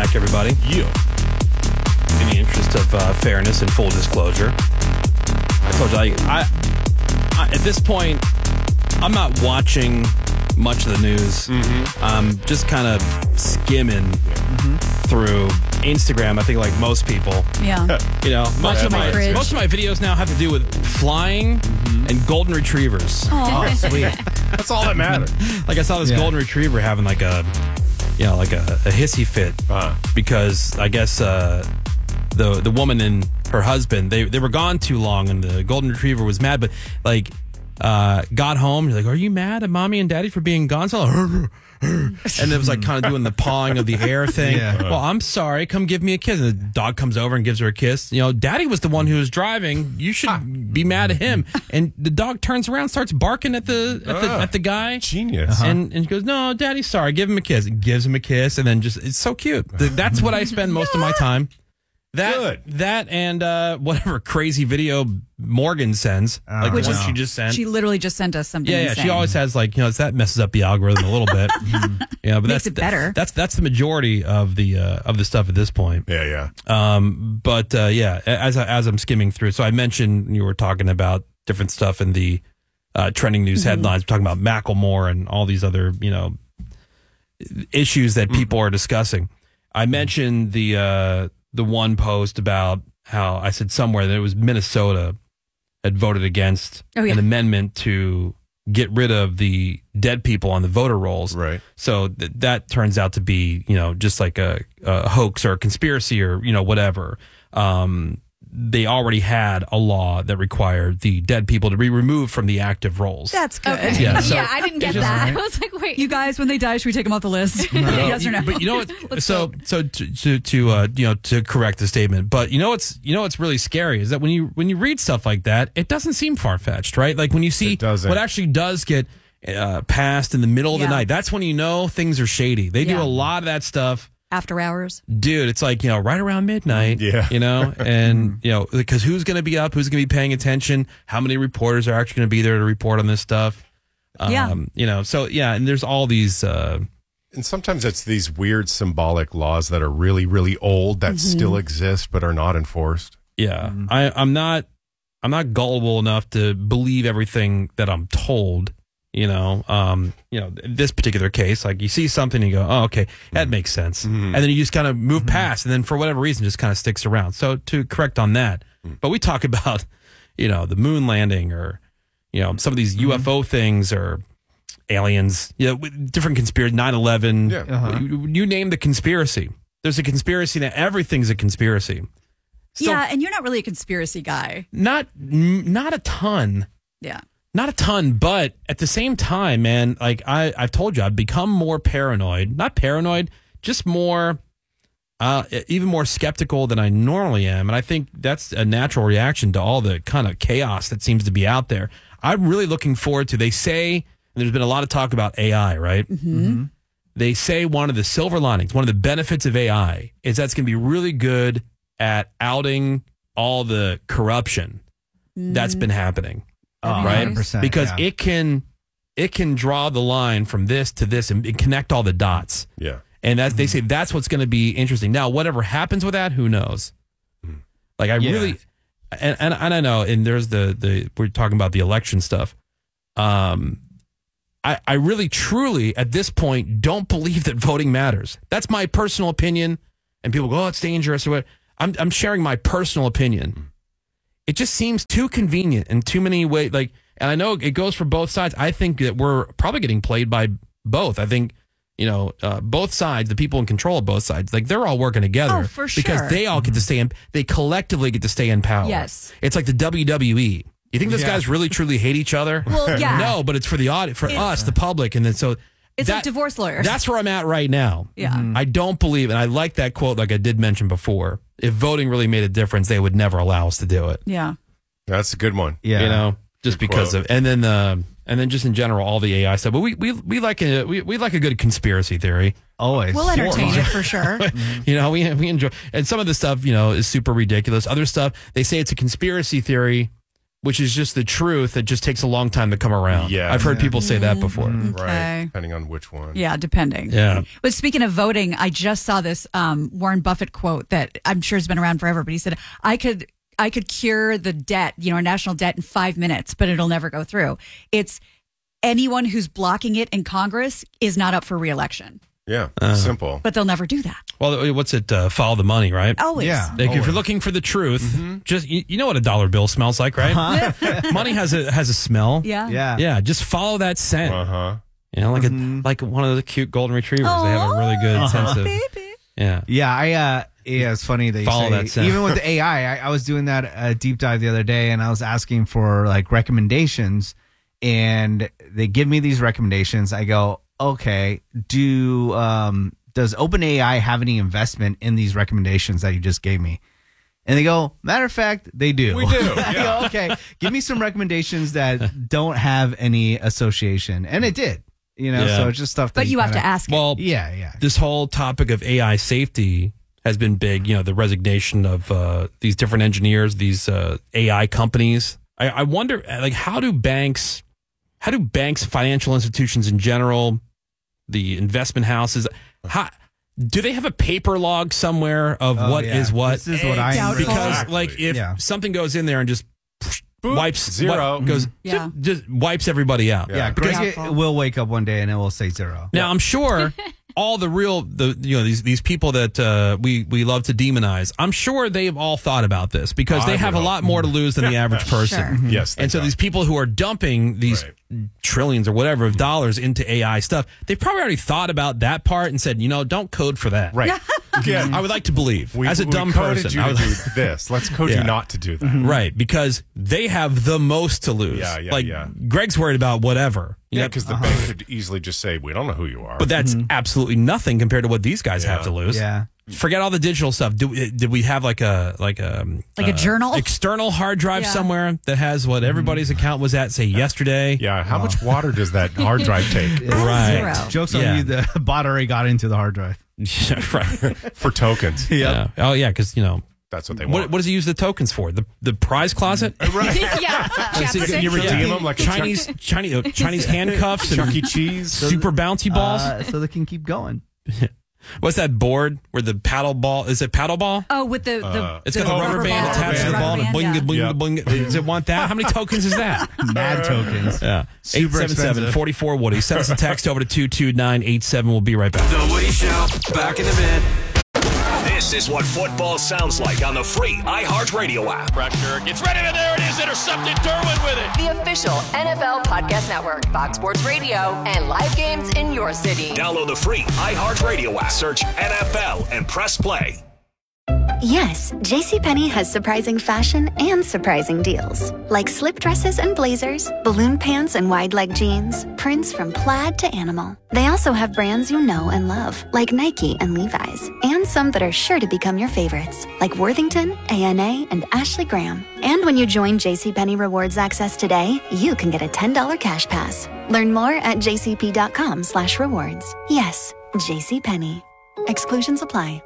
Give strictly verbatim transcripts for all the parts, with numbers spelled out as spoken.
back, everybody. Yeah. In the interest of uh, fairness and full disclosure, I told you, I, I, I at this point, I'm not watching much of the news. Mm-hmm. I'm just kind of skimming mm-hmm. through Instagram. I think, like most people. Yeah. You know, most of, my my, most of my videos now have to do with flying mm-hmm. and golden retrievers. Oh, sweet. That's all that matters. Like I saw this yeah. golden retriever having like a, you know, like a, a hissy fit uh-huh. because I guess uh, the the woman and her husband they they were gone too long, and the golden retriever was mad, but like uh, got home. He's like, "Are you mad at mommy and daddy for being gone?" So, and it was like kind of doing the pawing of the air thing. Yeah. Well, I'm sorry. Come give me a kiss. And the dog comes over and gives her a kiss. You know, daddy was the one who was driving. You should be mad at him. And the dog turns around, starts barking at the at the, uh, at the guy. Genius. Uh-huh. And and he goes, "No, daddy's sorry. Give him a kiss." And gives him a kiss, and then just it's so cute. That's what I spend most of my time. That Good. that and uh, whatever crazy video Morgan sends, Oh, like the Which one is- she just sent. she literally just sent us something. Yeah, yeah. insane. She always has like you know that messes up the algorithm a little bit. Yeah, but Makes that's it better. That's that's the majority of the uh, of the stuff at this point. Yeah, yeah. Um, but uh, yeah, as I, as I'm skimming through, so I mentioned you were talking about different stuff in the uh, trending news Mm-hmm. headlines. We're talking about Macklemore and all these other you know issues that people are discussing. I mentioned the uh, the one post about how I said somewhere that it was Minnesota had voted against Oh, yeah. an amendment to get rid of the dead people on the voter rolls. Right. So th- that turns out to be, you know, just like a, a hoax or a conspiracy or, you know, whatever. Um, they already had a law that required the dead people to be removed from the active rolls. That's good. Okay. Yeah, Yeah, so- I didn't get just- that. I was like, wait. You guys, when they die, should we take them off the list? Yes or no? But you know what? So so to to, to uh, you know to correct the statement. But you know what's you know what's really scary is that when you when you read stuff like that, it doesn't seem far fetched, right? Like when you see It doesn't. what actually does get uh, passed in the middle of Yeah. the night, that's when you know things are shady. They do Yeah. a lot of that stuff. After hours. Dude, it's like, you know, right around midnight, Yeah. you know, and, you know, because who's going to be up? Who's going to be paying attention? How many reporters are actually going to be there to report on this stuff? Um, Yeah. You know, so, yeah, and there's all these, uh, And sometimes it's these weird symbolic laws that are really, really old that still exist but are not enforced. yeah, I, I'm not, I'm not gullible enough to believe everything that I'm told. You know, um, you know, in this particular case, like you see something, and you go, "Oh, okay, that makes sense," and then you just kind of move past, and then for whatever reason, just kind of sticks around. So to correct on that, but we talk about, you know, the moon landing, or you know, some of these U F O things, or aliens, you know, with different conspiracy, nine eleven. Yeah. Uh-huh. You, you name the conspiracy. There's a conspiracy that everything's a conspiracy. Still, yeah, and you're not really a conspiracy guy. not n- not a ton. Yeah. Not a ton, but at the same time, man, like I, I've told you, I've become more paranoid. Not paranoid, just more, uh, even more skeptical than I normally am. And I think that's a natural reaction to all the kind of chaos that seems to be out there. I'm really looking forward to, they say, and there's been a lot of talk about A I, right? Mm-hmm. They say one of the silver linings, one of the benefits of A I is that's going to be really good at outing all the corruption that's been happening. Oh, Right? one hundred percent, Because yeah. it can it can draw the line from this to this and, and connect all the dots. Yeah. And that they say that's what's going to be interesting. Now, whatever happens with that, who knows? Like I Yeah. really and, and and I know, and there's the the we're talking about the election stuff. Um I, I really truly at this point don't believe that voting matters. That's my personal opinion. And people go, "Oh, it's dangerous," or what. I'm I'm sharing my personal opinion. It just seems too convenient in too many ways. Like, and I know it goes for both sides. I think that we're probably getting played by both. I think, you know, uh, both sides, the people in control of both sides, like they're all working together. Oh, for Because sure. they all get to stay in, they collectively get to stay in power. Yes. It's like the W W E. You think those Yeah. guys really truly hate each other? Well, yeah. No, but it's for the audit, for It's- us, the public. And then so It's like divorce lawyers. That's where I'm at right now. Yeah. I don't believe, and I like that quote, like I did mention before. If voting really made a difference, they would never allow us to do it. Yeah. That's a good one. Yeah. You know, just Good because quote. of, and then, uh, and then just in general, all the A I stuff. But we we we like a we, we like a good conspiracy theory. Always. We'll entertain it for sure. You know, we we enjoy, and some of the stuff, you know, is super ridiculous. Other stuff, they say it's a conspiracy theory, which is just the truth. It just takes a long time to come around. Yeah. I've heard people say that before. Okay. Right. Depending on which one. Yeah, depending. Yeah. But speaking of voting, I just saw this um, Warren Buffett quote that I'm sure has been around forever, but he said, I could I could cure the debt, you know, our national debt in five minutes, but it'll never go through. It's anyone who's blocking it in Congress is not up for reelection, Yeah. Uh. Simple. but they'll never do that. Well, what's it? Uh, follow the money, right? Always. Yeah. Like if you're looking for the truth, just you, you know what a dollar bill smells like, right? Money has a has a smell. Yeah. Yeah. Yeah, just follow that scent. Uh huh. You know, like a like one of the cute golden retrievers. They have a really good sense of. Baby. Yeah. Yeah, I uh yeah, it's funny that you Follow say that sound. even with the A I, I, I was doing that uh, deep dive the other day, and I was asking for like recommendations, and they give me these recommendations. I go, okay, do um does OpenAI have any investment in these recommendations that you just gave me? And they go, matter of fact, they do. We do, I yeah. go, okay, give me some recommendations that don't have any association, and it did. You know, Yeah. so it's just stuff. That But you have kinda- to ask. Well, Yeah, yeah. this whole topic of A I safety has been big. You know, the resignation of uh, these different engineers, these uh, A I companies. I, I wonder, like, how do banks, how do banks, financial institutions in general, the investment houses, how do they have a paper log somewhere of Oh, what is yeah. what? This is what I Doubtful. Because, Exactly. like, if Yeah. something goes in there and just Boop, wipes zero. wi- goes Yeah. just wipes everybody out. Yeah. Yeah, Because- Greg Doubtful. will wake up one day and it will say zero. Now I'm sure all the real the you know these these people that uh, we we love to demonize. I'm sure they've all thought about this because I they have a would lot more to lose than the average person. Sure. Yes. And so thank these people who are dumping these Right. trillions or whatever of dollars into A I stuff, they've probably already thought about that part and said, you know, don't code for that. God. Right. Yeah. I would like to believe, We, as a we dumb coded person, you I to would- do this. Let's code Yeah. you not to do that. right? Because they have the most to lose. Yeah, yeah, like yeah. Greg's worried about whatever. You Yeah, know, because the bank could easily just say, "We don't know who you are." but that's absolutely nothing compared to what these guys have Yeah. to lose. Yeah. Forget all the digital stuff. Do, did we have like a like a Like a uh, journal? external hard drive Yeah. somewhere that has what everybody's account was at, say yesterday? yeah. How much water does that hard drive take Right. Zero. Joke's Yeah. on you, the bot already got into the hard drive. Yeah, right. for tokens? Yeah. Oh yeah, because you know That's what they what, want. what does he use the tokens for? The the prize closet? yeah. So you, Chapstick. you redeem Yeah. them like Chinese Chinese uh, Chinese handcuffs and Chuck E. Cheese. super bouncy balls. Uh, so they can keep going. What's that board where the paddle ball is it paddle ball? Oh, with the, the It's got the rubber band ball, attached to the rubber ball. And band, boing, yeah. boing, Yep. boing. Does it want that? How many tokens is that? Mad tokens. Yeah. eight Super seven seven, expensive. four four, Woody. Send us a text over to two two nine eight seven. We'll be right back. The Woody Show, back in a bit. This is what football sounds like on the free iHeartRadio app. Pressure gets ready, and there it is, intercepted. Derwin with it. The official N F L Podcast Network, Fox Sports Radio, and live games in your city. Download the free iHeartRadio app. Search N F L and press play. Yes, JCPenney has surprising fashion and surprising deals. Like slip dresses and blazers, balloon pants and wide leg jeans, prints from plaid to animal. They also have brands you know and love, like Nike and Levi's, and some that are sure to become your favorites, like Worthington, A N A, and Ashley Graham. And when you join JCPenney Rewards Access today, you can get a ten dollars cash pass. Learn more at jcp.com slash rewards. Yes, JCPenney. Exclusions apply.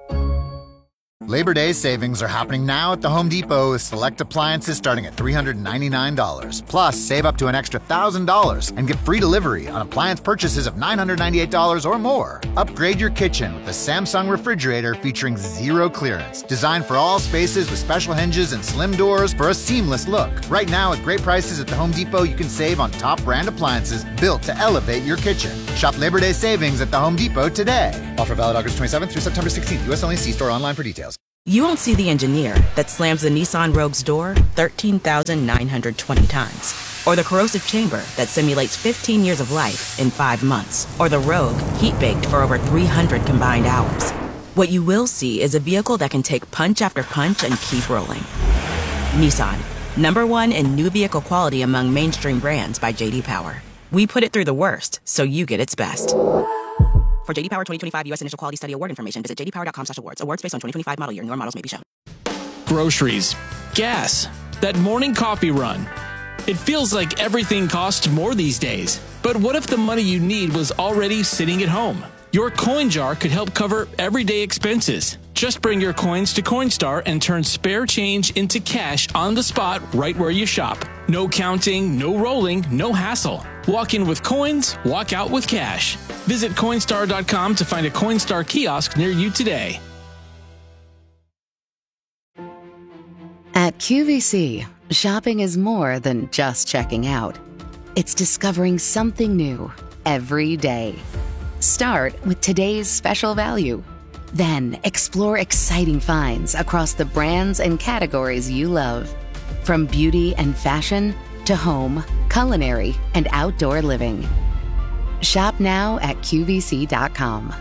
Labor Day savings are happening now at the Home Depot with select appliances starting at three hundred ninety-nine dollars. Plus, save up to an extra one thousand dollars and get free delivery on appliance purchases of nine hundred ninety-eight dollars or more. Upgrade your kitchen with a Samsung refrigerator featuring zero clearance. Designed for all spaces with special hinges and slim doors for a seamless look. Right now, at great prices at the Home Depot, you can save on top brand appliances built to elevate your kitchen. Shop Labor Day savings at the Home Depot today. Offer valid August twenty-seventh through September sixteenth. U S only. See store online for details. You won't see the engineer that slams the Nissan Rogue's door thirteen thousand nine hundred twenty times. Or the corrosive chamber that simulates fifteen years of life in five months. Or the Rogue heat-baked for over three hundred combined hours. What you will see is a vehicle that can take punch after punch and keep rolling. Nissan, number one in new vehicle quality among mainstream brands by J D Power. We put it through the worst, so you get its best. For J D Power twenty twenty-five U S Initial Quality Study Award information, visit j d power dot com slash awards. Awards based on twenty twenty-five model year. Newer models may be shown. Groceries, gas, that morning coffee run. It feels like everything costs more these days. But what if the money you need was already sitting at home? Your coin jar could help cover everyday expenses. Just bring your coins to Coinstar and turn spare change into cash on the spot right where you shop. No counting, no rolling, no hassle. Walk in with coins, walk out with cash. Visit Coinstar dot com to find a Coinstar kiosk near you today. At Q V C, shopping is more than just checking out. It's discovering something new every day. Start with today's special value. Then explore exciting finds across the brands and categories you love. From beauty and fashion to home, culinary, and outdoor living. Shop now at Q V C dot com.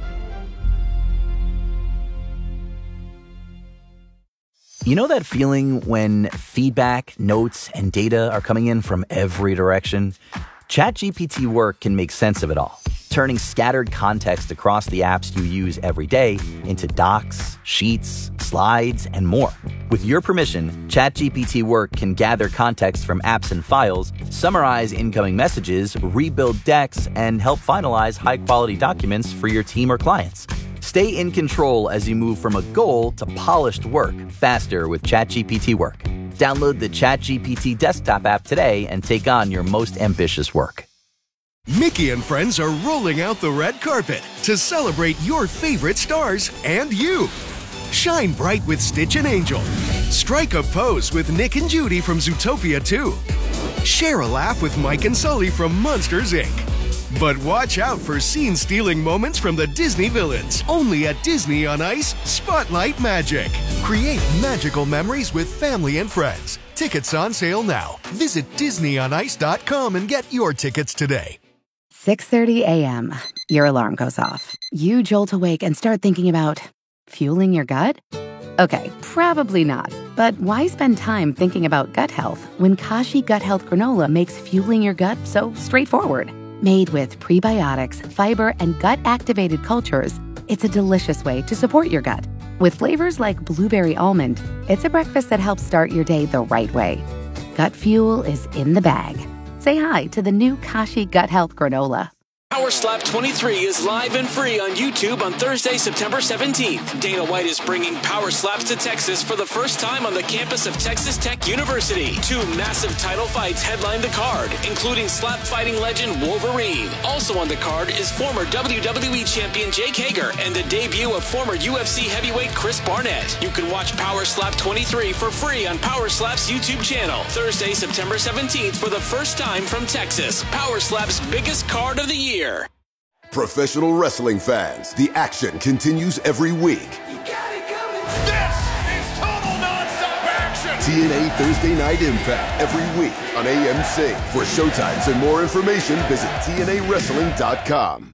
You know that feeling when feedback, notes, and data are coming in from every direction? ChatGPT Work can make sense of it all, turning scattered context across the apps you use every day into docs, sheets, slides, and more. With your permission, ChatGPT Work can gather context from apps and files, summarize incoming messages, rebuild decks, and help finalize high-quality documents for your team or clients. Stay in control as you move from a goal to polished work faster with ChatGPT Work. Download the ChatGPT desktop app today and take on your most ambitious work. Mickey and friends are rolling out the red carpet to celebrate your favorite stars and you. Shine bright with Stitch and Angel. Strike a pose with Nick and Judy from Zootopia two. Share a laugh with Mike and Sully from Monsters, Incorporated. But watch out for scene-stealing moments from the Disney villains. Only at Disney on Ice Spotlight Magic. Create magical memories with family and friends. Tickets on sale now. Visit Disney on Ice dot com and get your tickets today. six thirty a.m. Your alarm goes off. You jolt awake and start thinking about fueling your gut? Okay, probably not. But why spend time thinking about gut health when Kashi Gut Health Granola makes fueling your gut so straightforward? Made with prebiotics, fiber, and gut-activated cultures, it's a delicious way to support your gut. With flavors like blueberry almond, it's a breakfast that helps start your day the right way. Gut fuel is in the bag. Say hi to the new Kashi Gut Health Granola. Power Slap twenty-three is live and free on YouTube on Thursday, September seventeenth. Dana White is bringing Power Slaps to Texas for the first time on the campus of Texas Tech University. Two massive title fights headline the card, including slap fighting legend Wolverine. Also on the card is former W W E champion Jake Hager and the debut of former U F C heavyweight Chris Barnett. You can watch Power Slap twenty-three for free on Power Slap's YouTube channel. Thursday, September seventeenth for the first time from Texas. Power Slap's biggest card of the year. Professional wrestling fans, the action continues every week. You got it coming. This is total nonstop action. T N A Thursday Night Impact every week on A M C. For showtimes and more information, visit T N A wrestling dot com.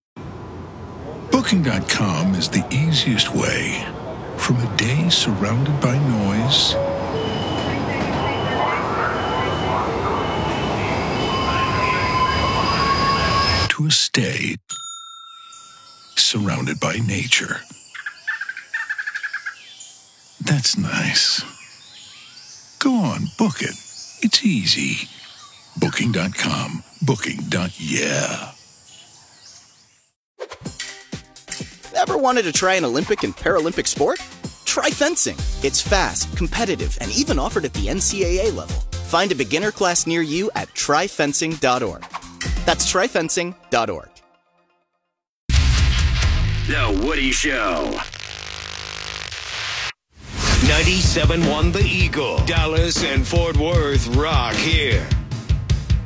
Booking dot com is the easiest way from a day surrounded by noise to a stay surrounded by nature. That's nice. Go on, book it. It's easy. Booking dot com. Booking. Yeah. Ever wanted to try an Olympic and Paralympic sport? Try fencing. It's fast, competitive, and even offered at the N C A A level. Find a beginner class near you at try fencing dot org. That's try fencing dot org. The Woody Show. ninety-seven point one The Eagle. Dallas and Fort Worth rock here.